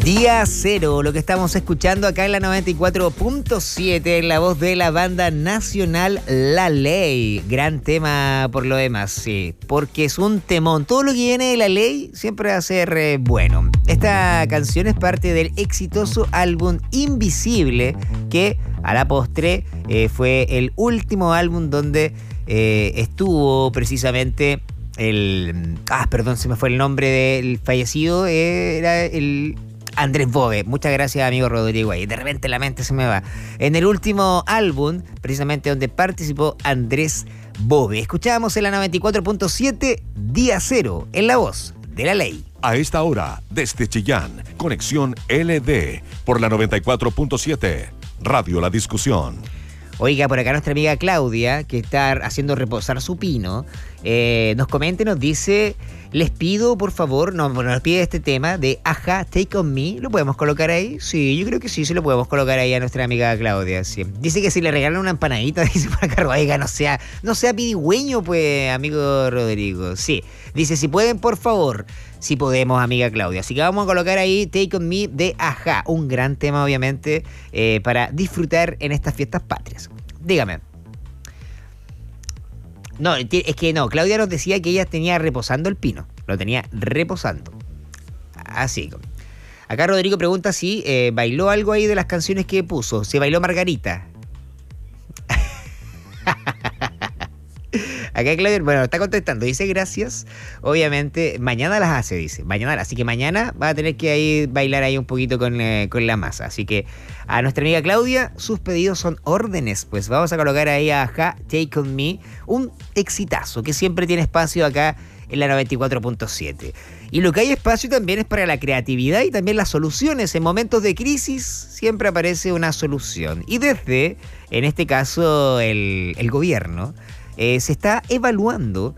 Día Cero, lo que estamos escuchando acá en la 94.7, en la voz de la banda nacional La Ley. Gran tema por lo demás, sí, porque es un temón. Todo lo que viene de La Ley siempre va a ser bueno. Esta canción es parte del exitoso álbum Invisible, que a la postre fue el último álbum donde estuvo precisamente perdón, se me fue el nombre del fallecido, era el Andrés Bove. Muchas gracias, amigo Rodrigo. Ahí de repente la mente se me va. En el último álbum, precisamente donde participó Andrés Bove. Escuchábamos en la 94.7 Día Cero, en la voz de La Ley. A esta hora, desde Chillán, conexión LD por la 94.7 Radio La Discusión. Oiga, por acá nuestra amiga Claudia, que está haciendo reposar su pino, nos comenta y nos dice: les pido, por favor, nos pide este tema de Aja, Take On Me. ¿Lo podemos colocar ahí? Sí, yo creo que sí, se lo podemos colocar ahí a nuestra amiga Claudia. Sí. Dice que si le regalan una empanadita, dice por acá, oiga, no sea pidigüeño, pues, amigo Rodrigo. Sí, dice, si pueden, por favor. Sí podemos, amiga Claudia. Así que vamos a colocar ahí Take On Me de Aja. Un gran tema, obviamente, para disfrutar en estas fiestas patrias. Dígame. No, es que no. Claudia nos decía que ella tenía reposando el pino. Lo tenía reposando. Así. Acá Rodrigo pregunta si bailó algo ahí de las canciones que puso. ¿Se bailó Margarita? Acá Claudia, bueno, está contestando, dice gracias. Obviamente, mañana las hace, dice. Así que mañana va a tener que ahí bailar ahí un poquito con la masa. Así que a nuestra amiga Claudia, sus pedidos son órdenes. Pues vamos a colocar ahí a Aja, Take On Me, un exitazo que siempre tiene espacio acá en la 94.7. Y lo que hay espacio también es para la creatividad y también las soluciones. En momentos de crisis siempre aparece una solución. Y desde, en este caso, el gobierno, se está evaluando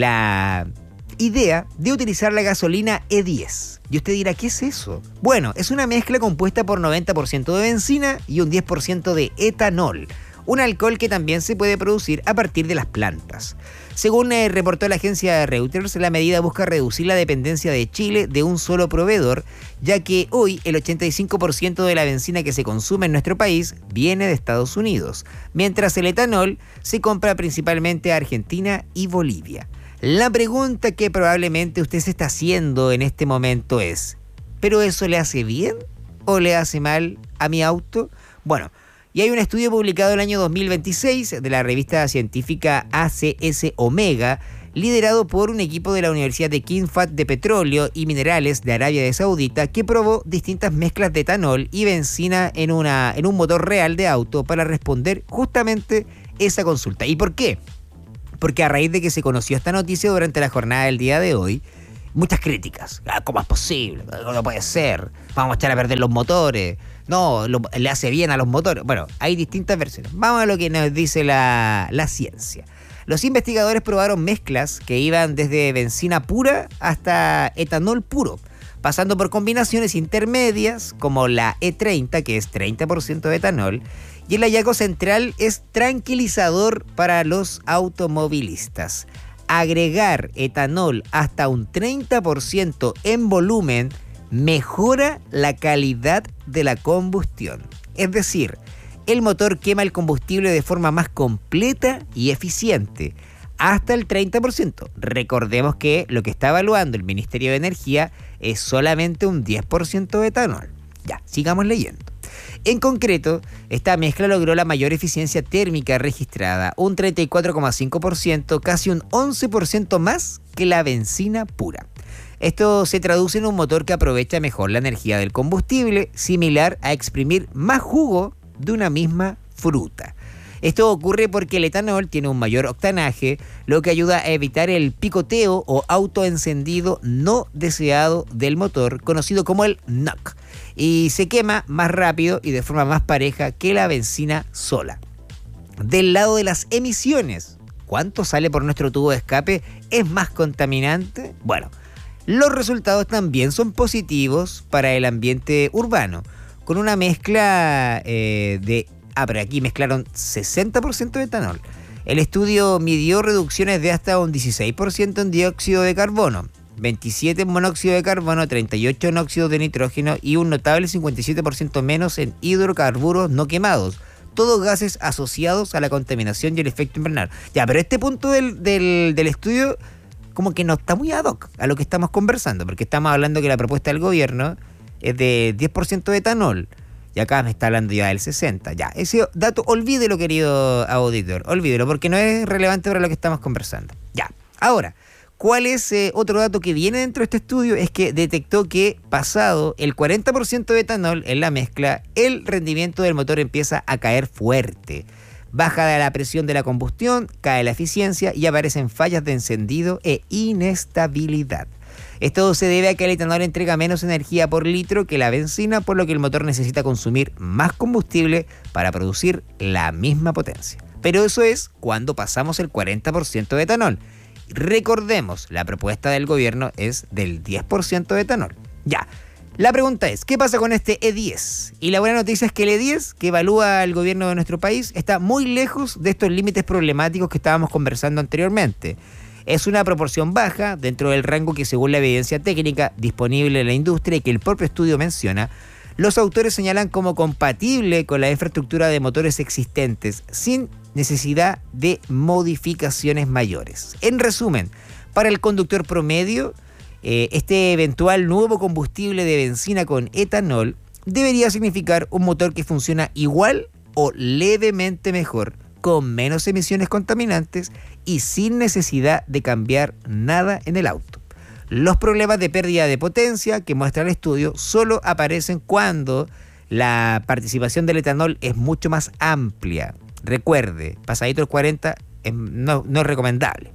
la idea de utilizar la gasolina E10. Y usted dirá, ¿qué es eso? Bueno, es una mezcla compuesta por 90% de benzina y un 10% de etanol, un alcohol que también se puede producir a partir de las plantas. Según reportó la agencia Reuters, la medida busca reducir la dependencia de Chile de un solo proveedor, ya que hoy el 85% de la benzina que se consume en nuestro país viene de Estados Unidos, mientras el etanol se compra principalmente a Argentina y Bolivia. La pregunta que probablemente usted se está haciendo en este momento es: ¿pero eso le hace bien o le hace mal a mi auto? Bueno, y hay un estudio publicado el año 2026 de la revista científica ACS Omega, liderado por un equipo de la Universidad de King Fahd de Petróleo y Minerales de Arabia Saudita, que probó distintas mezclas de etanol y benzina en un motor real de auto para responder justamente esa consulta. ¿Y por qué? Porque a raíz de que se conoció esta noticia durante la jornada del día de hoy, muchas críticas. ¿Cómo es posible? No puede ser. Vamos a echar a perder los motores. No, le hace bien a los motores. Bueno, hay distintas versiones. Vamos a lo que nos dice la ciencia. Los investigadores probaron mezclas que iban desde benzina pura hasta etanol puro, pasando por combinaciones intermedias como la E30, que es 30% de etanol, y el hallazgo central es tranquilizador para los automovilistas. Agregar etanol hasta un 30% en volumen mejora la calidad de la combustión. Es decir, el motor quema el combustible de forma más completa y eficiente, hasta el 30%. Recordemos que lo que está evaluando el Ministerio de Energía es solamente un 10% de etanol. Ya, sigamos leyendo. En concreto, esta mezcla logró la mayor eficiencia térmica registrada, un 34,5%, casi un 11% más que la benzina pura. Esto se traduce en un motor que aprovecha mejor la energía del combustible, similar a exprimir más jugo de una misma fruta. Esto ocurre porque el etanol tiene un mayor octanaje, lo que ayuda a evitar el picoteo o autoencendido no deseado del motor, conocido como el NOC, y se quema más rápido y de forma más pareja que la benzina sola. Del lado de las emisiones, ¿cuánto sale por nuestro tubo de escape? ¿Es más contaminante? Bueno, los resultados también son positivos para el ambiente urbano, con una mezcla pero aquí mezclaron 60% de etanol. El estudio midió reducciones de hasta un 16% en dióxido de carbono, 27 en monóxido de carbono, 38 en óxido de nitrógeno y un notable 57% menos en hidrocarburos no quemados. Todos gases asociados a la contaminación y el efecto invernadero. Ya, pero este punto del estudio como que no está muy ad hoc a lo que estamos conversando, porque estamos hablando que la propuesta del gobierno es de 10% de etanol, y acá me está hablando ya del 60%. Ya, ese dato, olvídelo, querido auditor, olvídelo, porque no es relevante para lo que estamos conversando. Ya, ahora, ¿cuál es otro dato que viene dentro de este estudio? Es que detectó que pasado el 40% de etanol en la mezcla, el rendimiento del motor empieza a caer fuerte. Baja la presión de la combustión, cae la eficiencia y aparecen fallas de encendido e inestabilidad. Esto se debe a que el etanol entrega menos energía por litro que la benzina, por lo que el motor necesita consumir más combustible para producir la misma potencia. Pero eso es cuando pasamos el 40% de etanol. Recordemos, la propuesta del gobierno es del 10% de etanol. Ya. La pregunta es, ¿qué pasa con este E10? Y la buena noticia es que el E10, que evalúa el gobierno de nuestro país, está muy lejos de estos límites problemáticos que estábamos conversando anteriormente. Es una proporción baja dentro del rango que, según la evidencia técnica disponible en la industria y que el propio estudio menciona, los autores señalan como compatible con la infraestructura de motores existentes, sin necesidad de modificaciones mayores. En resumen, para el conductor promedio, este eventual nuevo combustible de benzina con etanol debería significar un motor que funciona igual o levemente mejor, con menos emisiones contaminantes y sin necesidad de cambiar nada en el auto. Los problemas de pérdida de potencia que muestra el estudio solo aparecen cuando la participación del etanol es mucho más amplia. Recuerde, pasadito el 40 no es recomendable.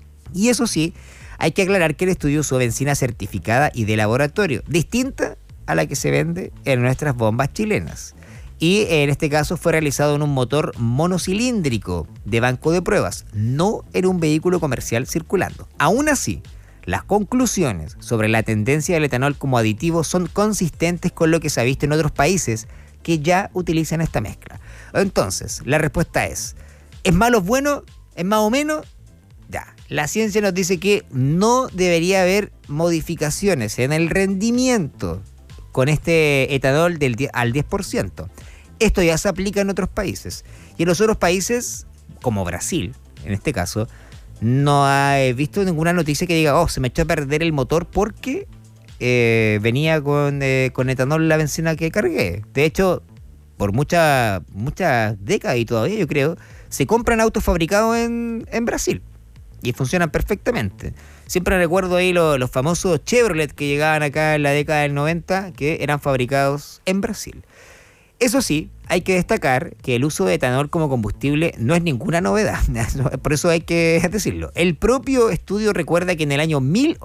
Y eso sí, hay que aclarar que el estudio usó benzina certificada y de laboratorio, distinta a la que se vende en nuestras bombas chilenas. Y en este caso fue realizado en un motor monocilíndrico de banco de pruebas, no en un vehículo comercial circulando. Aún así, las conclusiones sobre la tendencia del etanol como aditivo son consistentes con lo que se ha visto en otros países que ya utilizan esta mezcla. Entonces, la respuesta ¿es malo, es bueno, es más o menos? Ya, la ciencia nos dice que no debería haber modificaciones en el rendimiento con este etanol al 10%. Esto ya se aplica en otros países. Y en los otros países, como Brasil, en este caso, no he visto ninguna noticia que diga, se me echó a perder el motor porque venía con etanol la benzina que cargué. De hecho, por muchas décadas y todavía yo creo, se compran autos fabricados en Brasil y funcionan perfectamente. Siempre recuerdo ahí los famosos Chevrolet que llegaban acá en la década del 90 que eran fabricados en Brasil. Eso sí, hay que destacar que el uso de etanol como combustible no es ninguna novedad, por eso hay que decirlo. El propio estudio recuerda que en el año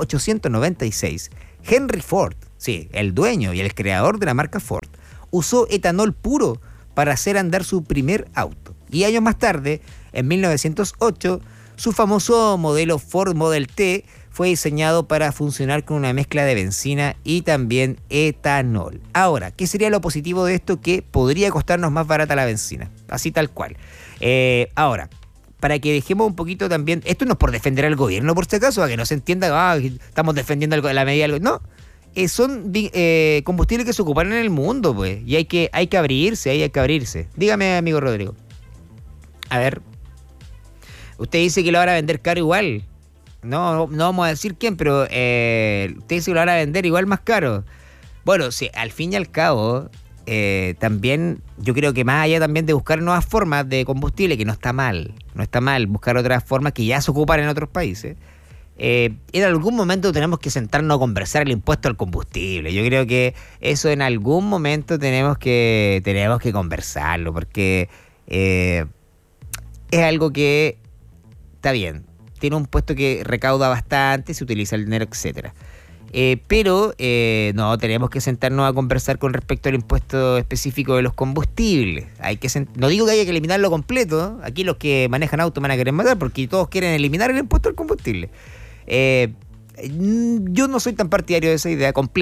1896, Henry Ford, sí, el dueño y el creador de la marca Ford, usó etanol puro para hacer andar su primer auto. Y años más tarde, en 1908, su famoso modelo Ford Model T fue diseñado para funcionar con una mezcla de benzina y también etanol. Ahora, ¿qué sería lo positivo de esto? Que podría costarnos más barata la benzina, así tal cual. Ahora, para que dejemos un poquito también, esto no es por defender al gobierno por si acaso, para que no se entienda, estamos defendiendo la medida del gobierno. No, son combustibles que se ocupan en el mundo, pues, y hay que abrirse. Dígame, amigo Rodrigo. A ver, usted dice que lo van a vender caro igual. No vamos a decir quién, pero usted dice que lo van a vender igual más caro. Bueno, sí, al fin y al cabo, también yo creo que más allá también de buscar nuevas formas de combustible, que no está mal buscar otras formas que ya se ocupan en otros países, en algún momento tenemos que sentarnos a conversar el impuesto al combustible. Yo creo que eso en algún momento tenemos que conversarlo, porque es algo que está bien. Tiene un impuesto que recauda bastante, se utiliza el dinero, etcétera. Pero no, tenemos que sentarnos a conversar con respecto al impuesto específico de los combustibles. No digo que haya que eliminarlo completo. Aquí los que manejan autos van a querer matar porque todos quieren eliminar el impuesto al combustible. Yo no soy tan partidario de esa idea completa.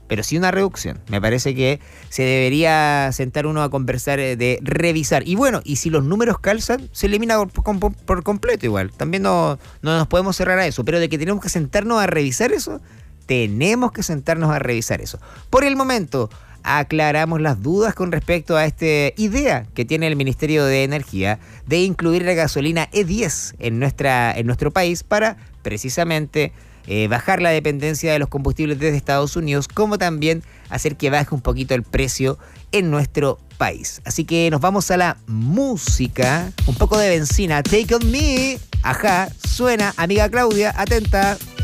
pero sí una reducción. Me parece que se debería sentar uno a conversar, de revisar. Y bueno, y si los números calzan, se elimina por completo igual. También no nos podemos cerrar a eso, pero de que tenemos que sentarnos a revisar eso, tenemos que sentarnos a revisar eso. Por el momento, aclaramos las dudas con respecto a esta idea que tiene el Ministerio de Energía de incluir la gasolina E10 en nuestro país para precisamente bajar la dependencia de los combustibles desde Estados Unidos, como también hacer que baje un poquito el precio en nuestro país. Así que nos vamos a la música, un poco de benzina, Take On Me. Ajá, suena, amiga Claudia, atenta.